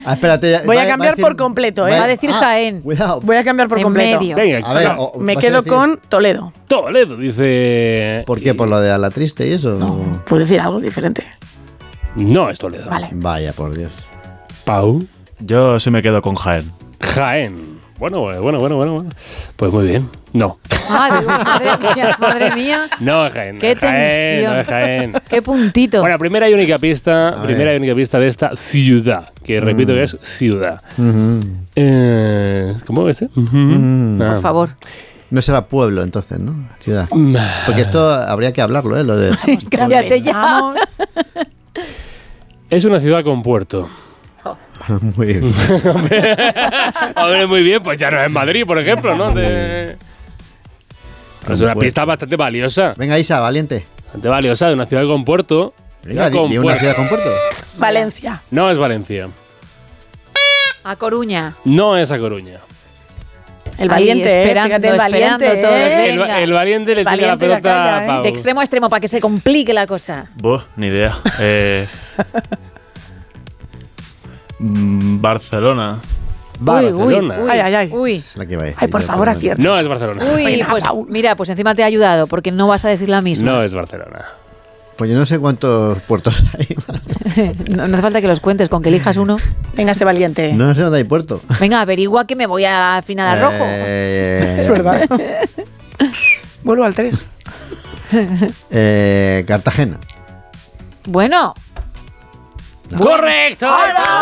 Espérate. Voy a cambiar por completo, ¿eh? Va a decir Jaén. Cuidado. Voy a cambiar por En completo. medio. Venga, A ver, no. Me ¿vas a quedo decir con Toledo. Toledo, dice... ¿Por qué? ¿Por lo de Ala Triste y eso? Puedo decir algo diferente. No es Toledo. Vale. Vaya, por Dios. Pau. Yo sí me quedo con Jaén. Jaén. Bueno. Pues muy bien. No. Ah, digo, madre mía. No es Jaén. Qué Jaén, tensión. no es Jaén. Qué puntito. Bueno, primera y única pista A ver. de esta ciudad, que repito que es ciudad. ¿Cómo es? Por favor. No será pueblo entonces, ¿no? Ciudad. Porque esto habría que hablarlo, ¿eh? Lo de... Cállate ya. Vamos. Es una ciudad con puerto. Muy bien. Hombre, muy bien, pues ya no es Madrid, por ejemplo, ¿no? Es una pista bastante valiosa. Venga, Isa, valiente. Bastante valiosa, de una ciudad con puerto. Venga, Con di una puerto. ciudad con puerto. Valencia. No es Valencia. A Coruña. No es A Coruña. El Ahí, valiente, esperando, fíjate, el valiente, esperando todos, ¿eh? Venga. El valiente le tira la Valiente la pelota calla, a Pau. De extremo a extremo, para que se complique la cosa. Ni idea. Barcelona. Barcelona. Uy, Ay, ay, ay. Uy. Es la que iba a decir. Ay, por yo, favor, pero- acierta. No es Barcelona. Uy, Venga, pues Pau. mira, pues encima te he ayudado, porque no vas a decir la misma. No es Barcelona. Pues yo no sé cuántos puertos hay. No hace falta que los cuentes, con que elijas uno. Venga, ese valiente. No sé dónde hay puerto. Venga, averigua que me voy al final al rojo. Es verdad. Vuelvo al 3. Cartagena. Bueno, ¡Correcto!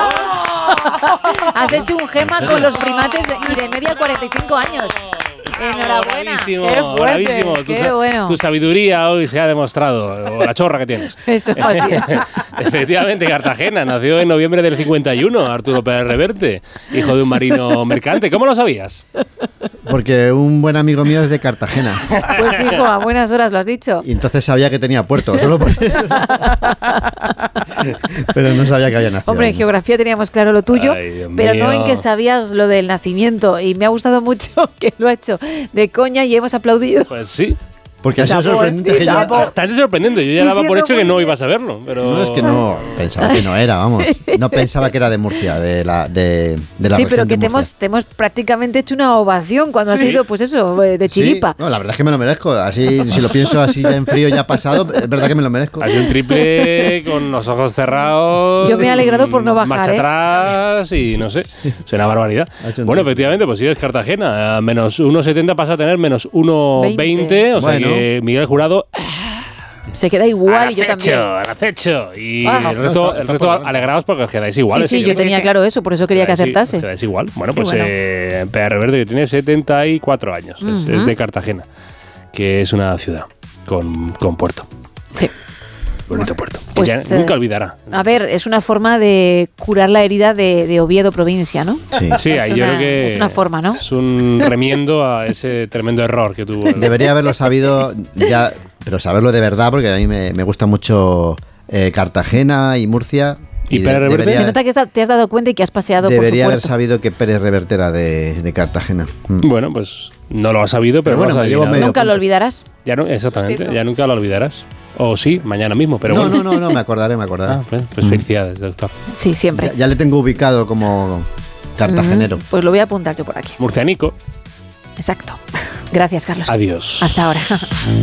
has hecho un gema con los primates y de media 45 años. Enhorabuena. Bravísimo, Qué fuerte. bravísimo. Qué bueno. Tu sabiduría hoy se ha demostrado, o la chorra que tienes. Eso, así es. Efectivamente, Cartagena nació en noviembre del 51, Arturo Pérez Reverte, hijo de un marino mercante. ¿Cómo lo sabías? Porque un buen amigo mío es de Cartagena. Pues hijo, a buenas horas lo has dicho. Y entonces sabía que tenía puerto, solo por eso. Pero no sabía que había nacido. Hombre, en geografía teníamos claro lo tuyo, Ay, Dios pero no mío. en que sabías lo del nacimiento. Y me ha gustado mucho que lo ha hecho de coña y hemos aplaudido. Pues sí. Porque ha sido Chapo, sorprendente que yo... Bastante sorprendente. Yo ya daba por hecho que no ibas a verlo. Pero... No, es que no, pensaba que no era, vamos. No pensaba que era de Murcia, de la Sí, región pero de que te Murcia. hemos prácticamente hecho una ovación cuando has Sí. ido, pues eso, de chiripa. Sí, no, la verdad es que me lo merezco. Así, si lo pienso así ya en frío, ya pasado, es verdad que me lo merezco. Ha sido un triple con los ojos cerrados. Yo me he alegrado por no bajar, Marcha ¿eh? atrás y no sé. Es una barbaridad. Ha hecho un Bueno, triple. efectivamente, pues sí, es Cartagena. A menos 1,70 pasa a tener menos 1,20. O sea Bueno. que Miguel Jurado. Se queda igual y yo también. Al acecho. Y Ah. el resto, No, está por alegrados porque os quedáis iguales. Sí, yo tenía claro eso, por eso quería que acertase. Os quedáis igual. Bueno, Qué pues bueno. PR Verde, que tiene 74 años. Es de Cartagena, que es una ciudad con puerto. Sí. Bonito puerto. Que Pues, ya nunca olvidará. A ver, es una forma de curar la herida de Oviedo provincia, ¿no? Sí. Sí, Es ahí yo una- creo que es una forma, ¿no? Es un remiendo a ese tremendo error que tuvo. Debería haberlo sabido ya, pero saberlo de verdad, porque a mí me gusta mucho Cartagena y Murcia. ¿Y Pérez Reverte? debería, Se nota que te has dado cuenta y que has paseado por su debería haber puerto. sabido que Pérez Reverte era de Cartagena. Bueno, pues no lo has sabido, pero, Pero bueno, lo has me llevo adivinado. medio Nunca lo punto. olvidarás. Ya no, exactamente, cierto. ya nunca lo olvidarás. O sí, mañana mismo, pero No, bueno. no, me acordaré. Ah, pues felicidades, doctor. Sí, siempre. Ya le tengo ubicado como cartagenero. Pues lo voy a apuntar yo por aquí. Murcianico, Exacto. Gracias, Carlos. adiós. Hasta ahora.